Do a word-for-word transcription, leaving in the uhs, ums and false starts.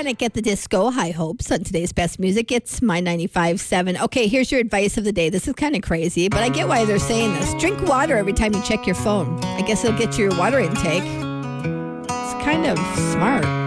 Panic at the Disco, High Hopes on today's best music. It's my ninety-five point seven. Okay, here's your advice of the day. This is kind of crazy, but I get why they're saying this. Drink water every time you check your phone. I guess it'll get your water intake. It's kind of smart.